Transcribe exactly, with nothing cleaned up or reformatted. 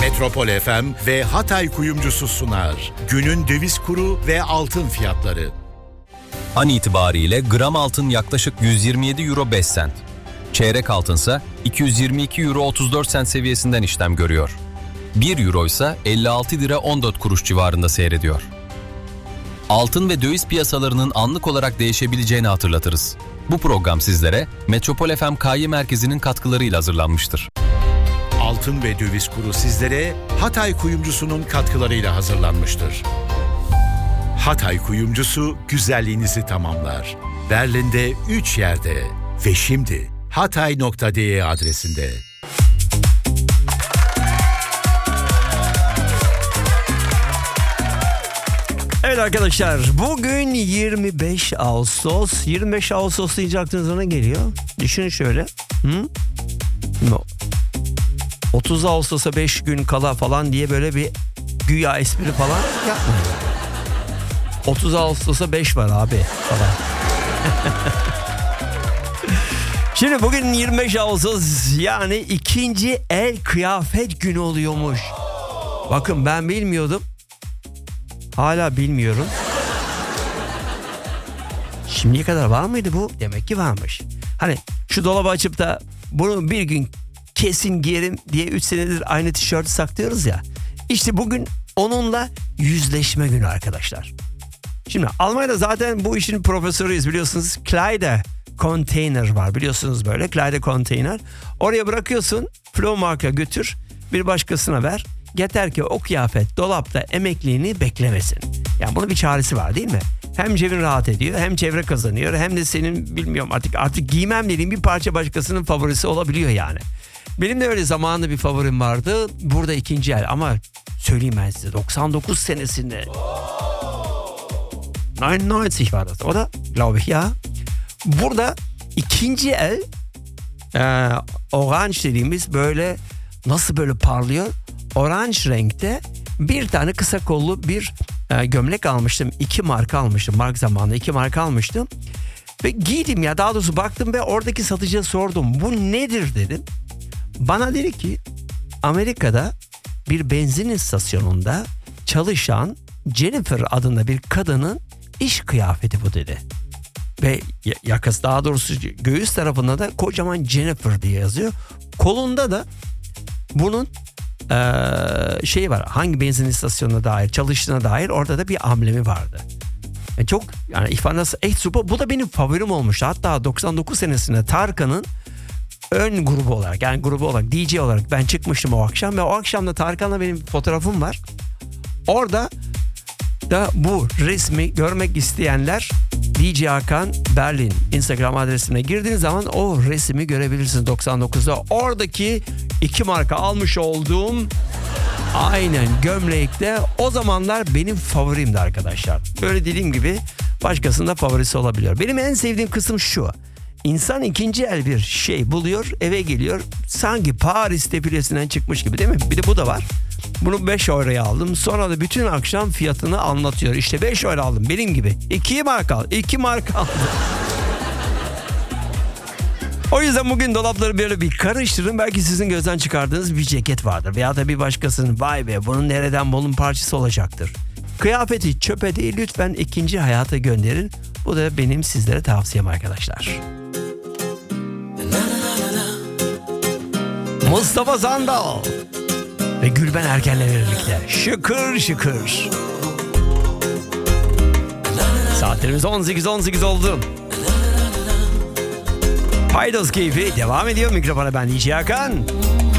Metropol F M ve Hatay Kuyumcusu sunar. Günün döviz kuru ve altın fiyatları. An itibariyle gram altın yaklaşık yüz yirmi yedi euro beş sent. Çeyrek altınsa iki yüz yirmi iki euro otuz dört sent seviyesinden işlem görüyor. bir euro ise elli altı lira on dört kuruş civarında seyrediyor. Altın ve döviz piyasalarının anlık olarak değişebileceğini hatırlatırız. Bu program sizlere Metropol F M K Y Merkezi'nin katkılarıyla hazırlanmıştır. Altın ve döviz kuru sizlere Hatay Kuyumcusu'nun katkılarıyla hazırlanmıştır. Hatay Kuyumcusu güzelliğinizi tamamlar. Berlin'de üç yerde ve şimdi hatay nokta de adresinde. Evet arkadaşlar, bugün yirmi beş Ağustos. yirmi beş Ağustos deyince aklınıza ne geliyor? Düşünün şöyle. Hı? otuz Ağustos'a beş gün kala falan diye böyle bir güya espri falan yapmayın. otuz Ağustos'a beş var abi falan. Şimdi bugün yirmi beş Ağustos, yani ikinci el kıyafet günü oluyormuş. Bakın ben bilmiyordum. Hala bilmiyorum. Şimdiye kadar var mıydı bu? Demek ki varmış. Hani şu dolabı açıp da bunu bir gün kesin giyerim diye üç senedir aynı tişörtü saklıyoruz ya. İşte bugün onunla yüzleşme günü arkadaşlar. Şimdi Almanya'da zaten bu işin profesörüyüz biliyorsunuz. Kleider Container var biliyorsunuz böyle. Kleider Container. Oraya bırakıyorsun, Flohmarkt'a götür, bir başkasına ver. Yeter ki o kıyafet dolapta emekliğini beklemesin. Yani bunun bir çaresi var değil mi? Hem cebin rahat ediyor, hem çevre kazanıyor, hem de senin bilmiyorum artık artık giymem dediğin bir parça başkasının favorisi olabiliyor yani. Benim de öyle zamanında bir favorim vardı. Burada ikinci el, ama söyleyeyim ben size, doksan dokuz senesinde doksan var das, oder? Glaube ich ya. Burada ikinci el e, orange dediğimiz böyle nasıl böyle parlıyor? Orange renkte bir tane kısa kollu bir e, gömlek almıştım. İki marka almıştım. Mark zamanında iki marka almıştım. Ve giydim ya, daha doğrusu baktım ve oradaki satıcıya sordum. Bu nedir dedim. Bana dedi ki Amerika'da bir benzin istasyonunda çalışan Jennifer adında bir kadının iş kıyafeti bu dedi. Ve yakası, daha doğrusu göğüs tarafında da kocaman Jennifer diye yazıyor. Kolunda da bunun Ee, şey var, hangi benzin istasyonuna dair çalıştığına dair orada da bir amblemi vardı. Yani çok, yani ich fand das echt super. Bu da benim favorim olmuştu. Hatta doksan dokuz senesinde Tarkan'ın ön grubu olarak, yani grubu olarak, D J olarak ben çıkmıştım o akşam ve o akşam da Tarkan'la benim fotoğrafım var. Orada da bu resmi görmek isteyenler D J Hakan Berlin Instagram adresine girdiğiniz zaman o resmi görebilirsiniz. doksan dokuzda oradaki iki marka almış olduğum aynen gömlekte o zamanlar benim favorimdi arkadaşlar. Böyle dediğim gibi başkasının da favorisi olabiliyor. Benim en sevdiğim kısım şu: İnsan ikinci el bir şey buluyor, eve geliyor, sanki Paris defilesinden çıkmış gibi, değil mi? Bir de bu da var. Bunu beş euroya aldım. Sonra da bütün akşam fiyatını anlatıyor. İşte beş euro aldım benim gibi. iki marka aldım. iki marka aldım. O yüzden bugün dolapları böyle bir karıştırın. Belki sizin gözden çıkardığınız bir ceket vardır. Veya da bir başkasının vay be bunun nereden bulun parçası olacaktır. Kıyafeti çöpe değil, lütfen ikinci hayata gönderin. Bu da benim sizlere tavsiyem arkadaşlar. Mustafa Sandal ve Gülben Ergen'le birlikte şıkır şıkır. Saatlerimiz on sekiz on sekiz oldu. Paydos keyfi devam ediyor. Mikrofona ben D J Hakan.